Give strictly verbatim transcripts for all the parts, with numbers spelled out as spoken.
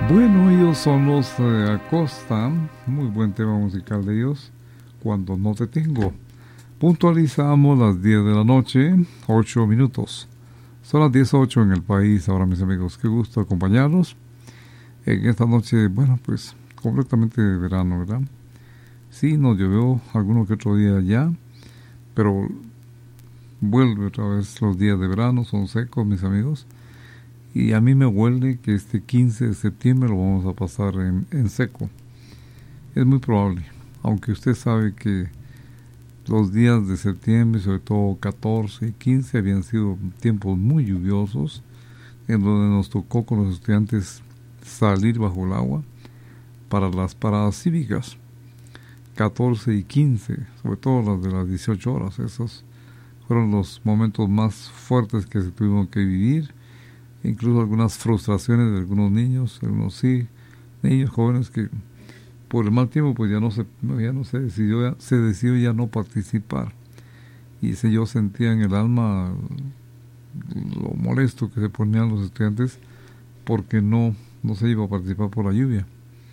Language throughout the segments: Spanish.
Bueno, ellos son los eh, Acosta, muy buen tema musical de ellos, Cuando no te tengo. Puntualizamos las diez de la noche, ocho minutos. Son las diez ocho en el país ahora, mis amigos. Qué gusto acompañarlos en esta noche, bueno, pues completamente de verano, ¿verdad? Sí, nos llovió alguno que otro día ya, pero vuelve otra vez los días de verano, son secos, mis amigos. Y a mí me huele que este quince de septiembre lo vamos a pasar en, en seco. Es muy probable, aunque usted sabe que los días de septiembre, sobre todo catorce y quince, habían sido tiempos muy lluviosos, en donde nos tocó con los estudiantes salir bajo el agua para las paradas cívicas. catorce y quince, sobre todo las de las dieciocho horas, esos fueron los momentos más fuertes que se tuvieron que vivir. Incluso algunas frustraciones de algunos niños, algunos sí, niños jóvenes que por el mal tiempo pues ya no se, ya no se decidió, ya, se decidió ya no participar. Y si yo sentía en el alma lo molesto que se ponían los estudiantes porque no, no se iba a participar por la lluvia.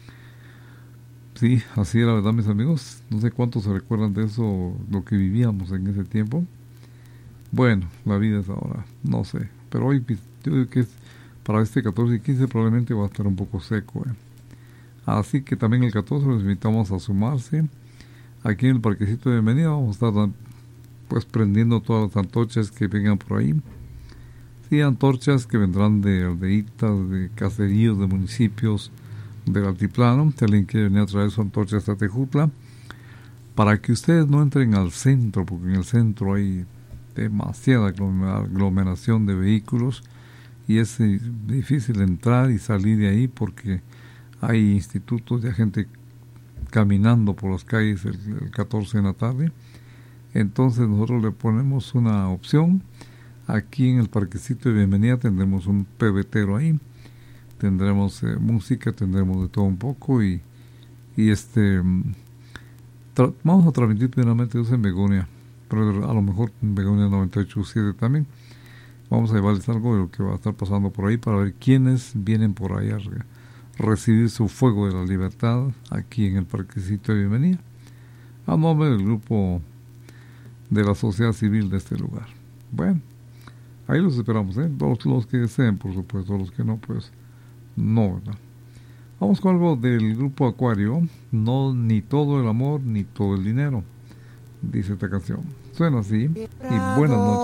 Sí, así era, ¿verdad, mis amigos? No sé cuántos se recuerdan de eso, lo que vivíamos en ese tiempo. Bueno, la vida es ahora, no sé. Pero hoy yo digo que es, para este catorce y quince probablemente va a estar un poco seco. ¿eh? Así que también el catorce los invitamos a sumarse. Aquí en el parquecito de bienvenida vamos a estar pues prendiendo todas las antorchas que vengan por ahí. Sí, antorchas que vendrán de aldeitas, de caseríos, de municipios del altiplano. Si alguien quiere venir a traer su antorcha hasta Tejutla, para que ustedes no entren al centro, porque en el centro hay demasiada aglomeración de vehículos y es difícil entrar y salir de ahí porque hay institutos de gente caminando por las calles el, el catorce en la tarde. Entonces nosotros le ponemos una opción. Aquí en el parquecito de bienvenida tendremos un pebetero ahí, tendremos eh, música, tendremos de todo un poco y, y este tra- vamos a transmitir primeramente en Begonia, pero a lo mejor en Begonia noventa y ocho punto siete también. Vamos a llevarles algo de lo que va a estar pasando por ahí para ver quiénes vienen por ahí a re- recibir su fuego de la libertad aquí en el parquecito de bienvenida, a nombre del grupo de la sociedad civil de este lugar. Bueno, ahí los esperamos, ¿eh? Todos los que deseen, por supuesto, los que no, pues no, ¿verdad? Vamos con algo del grupo Acuario, no ni todo el amor ni todo el dinero, dice esta canción. Suena así, y buenas noches.